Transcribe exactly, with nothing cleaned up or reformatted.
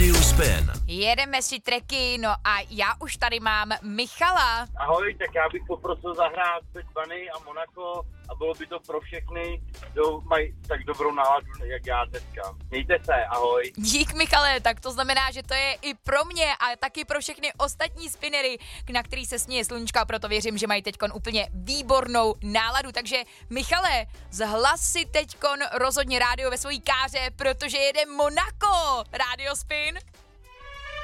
Radio Spin. Jedeme si treky, no a já už tady mám Michala. Ahoj, tak já bych poprosil zahrát Bad Bunny a Monaco a bylo by to pro všechny, kdo mají tak dobrou náladu, jak já dneska. Mějte se, ahoj. Dík, Michale, tak to znamená, že to je i pro mě a taky pro všechny ostatní spinnery, na který se směje sluníčka, proto věřím, že mají teďkon úplně výbornou náladu. Takže Michale, zhlas si teďkon rozhodně rádio ve svojí káře, protože jede Monaco. Radio Spin.